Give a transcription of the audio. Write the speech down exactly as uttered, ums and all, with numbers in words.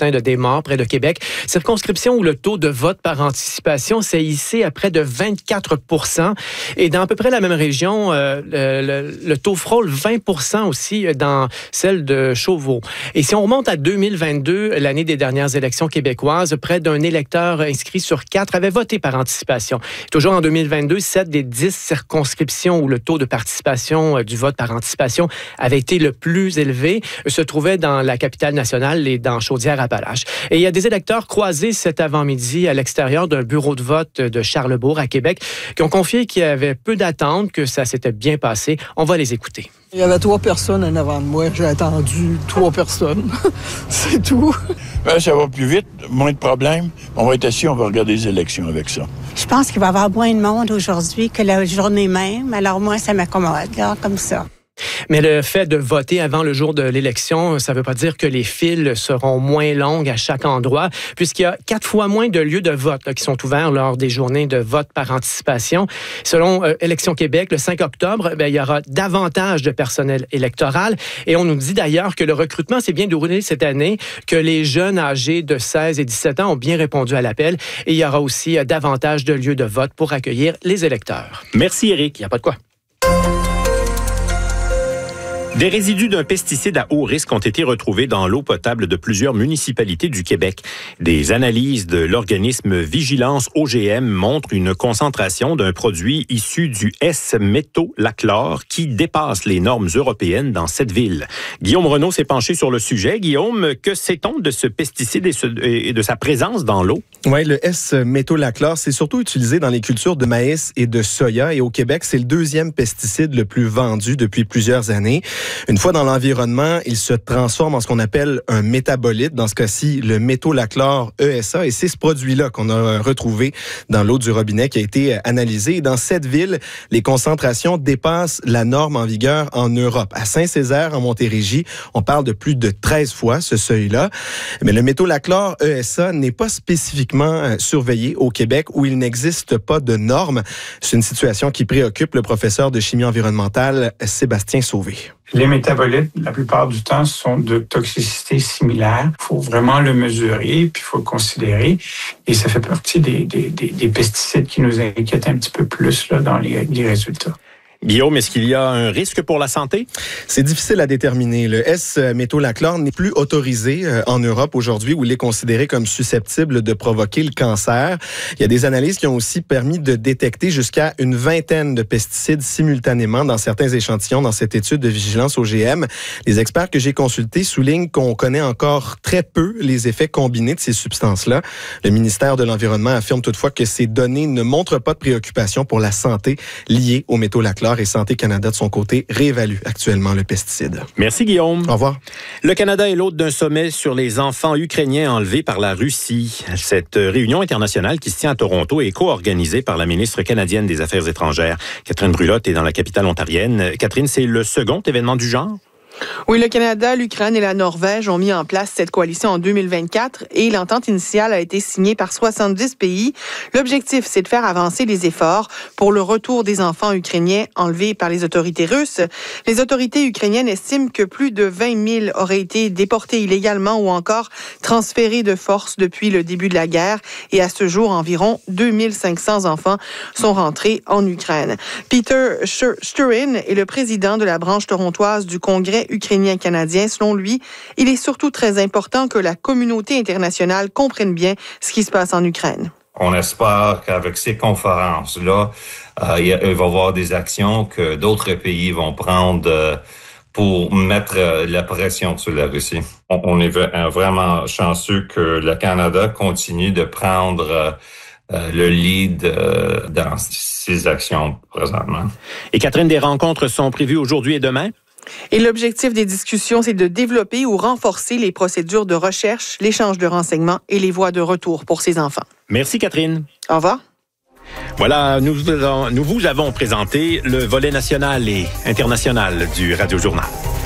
Saint-Augustin de Desmaures, près de Québec. Circonscription où le taux de vote par anticipation s'est hissé à près de vingt-quatre pour cent. Et dans à peu près la même région, euh, le, le, le taux frôle vingt pour cent aussi dans celle de Chauveau. Et si on remonte à deux mille vingt-deux, l'année des dernières élections québécoises, près d'un électeur inscrit sur quatre avait voté par anticipation. Toujours en deux mille vingt-deux, sept des dix circonscriptions où le taux de participation euh, du vote par anticipation avait été le plus élevé se trouvaient dans la capitale nationale et dans Chaudière-Appalaches. Et il y a des électeurs croisés cet avant-midi à l'extérieur d'un bureau de vote de Charlesbourg à Québec qui ont confié qu'il y avait peu d'attente, que ça s'était bien passé. On va les écouter. Il y avait trois personnes en avant de moi. J'ai attendu trois personnes. C'est tout. Ben, ça va plus vite, moins de problèmes. On va être assis, on va regarder les élections avec ça. Je pense qu'il va y avoir moins de monde aujourd'hui que la journée même. Alors moi, ça m'accommode, là, comme ça. Mais le fait de voter avant le jour de l'élection, ça ne veut pas dire que les files seront moins longues à chaque endroit, puisqu'il y a quatre fois moins de lieux de vote là, qui sont ouverts lors des journées de vote par anticipation. Selon euh, Élections Québec, le cinq octobre, bien, il y aura davantage de personnel électoral. Et on nous dit d'ailleurs que le recrutement s'est bien déroulé cette année, que les jeunes âgés de seize et dix-sept ans ont bien répondu à l'appel. Et il y aura aussi euh, davantage de lieux de vote pour accueillir les électeurs. Merci, Éric. Il n'y a pas de quoi. Des résidus d'un pesticide à haut risque ont été retrouvés dans l'eau potable de plusieurs municipalités du Québec. Des analyses de l'organisme Vigilance O G M montrent une concentration d'un produit issu du S-métolachlore qui dépasse les normes européennes dans cette ville. Guillaume Renaud s'est penché sur le sujet. Guillaume, que sait-on de ce pesticide et de sa présence dans l'eau? Oui, le S-métolachlore, c'est surtout utilisé dans les cultures de maïs et de soya. Et au Québec, c'est le deuxième pesticide le plus vendu depuis plusieurs années. Une fois dans l'environnement, il se transforme en ce qu'on appelle un métabolite, dans ce cas-ci, le métolachlore E S A. Et c'est ce produit-là qu'on a retrouvé dans l'eau du robinet qui a été analysé. Et dans cette ville, les concentrations dépassent la norme en vigueur en Europe. À Saint-Césaire, en Montérégie, on parle de plus de treize fois ce seuil-là. Mais le métolachlore E S A n'est pas spécifiquement surveillé au Québec où il n'existe pas de normes. C'est une situation qui préoccupe le professeur de chimie environnementale Sébastien Sauvé. Les métabolites, la plupart du temps, sont de toxicité similaire. Il faut vraiment le mesurer, puis il faut le considérer. Et ça fait partie des, des, des, des pesticides qui nous inquiètent un petit peu plus là, dans les, les résultats. Guillaume, est-ce qu'il y a un risque pour la santé? C'est difficile à déterminer. Le S-métolachlore n'est plus autorisé en Europe aujourd'hui où il est considéré comme susceptible de provoquer le cancer. Il y a des analyses qui ont aussi permis de détecter jusqu'à une vingtaine de pesticides simultanément dans certains échantillons dans cette étude de vigilance O G M. Les experts que j'ai consultés soulignent qu'on connaît encore très peu les effets combinés de ces substances-là. Le ministère de l'Environnement affirme toutefois que ces données ne montrent pas de préoccupation pour la santé liée au métolachlore. Et Santé Canada, de son côté, réévalue actuellement le pesticide. Merci, Guillaume. Au revoir. Le Canada est l'hôte d'un sommet sur les enfants ukrainiens enlevés par la Russie. Cette réunion internationale qui se tient à Toronto est co-organisée par la ministre canadienne des Affaires étrangères. Catherine Brulotte est dans la capitale ontarienne. Catherine, c'est le second événement du genre? Oui, le Canada, l'Ukraine et la Norvège ont mis en place cette coalition en deux mille vingt-quatre et l'entente initiale a été signée par soixante-dix pays. L'objectif, c'est de faire avancer les efforts pour le retour des enfants ukrainiens enlevés par les autorités russes. Les autorités ukrainiennes estiment que plus de vingt mille auraient été déportés illégalement ou encore transférés de force depuis le début de la guerre. Et à ce jour, environ deux mille cinq cents enfants sont rentrés en Ukraine. Peter Sturin est le président de la branche torontoise du Congrès ukrainien-canadien. Selon lui, il est surtout très important que la communauté internationale comprenne bien ce qui se passe en Ukraine. On espère qu'avec ces conférences-là, euh, il va y avoir des actions que d'autres pays vont prendre euh, pour mettre euh, la pression sur la Russie. On, on est vraiment chanceux que le Canada continue de prendre euh, euh, le lead euh, dans ces actions présentement. Et Catherine, des rencontres sont prévues aujourd'hui et demain? Et l'objectif des discussions, c'est de développer ou renforcer les procédures de recherche, l'échange de renseignements et les voies de retour pour ces enfants. Merci, Catherine. Au revoir. Voilà, nous, nous vous avons présenté le volet national et international du Radio Journal.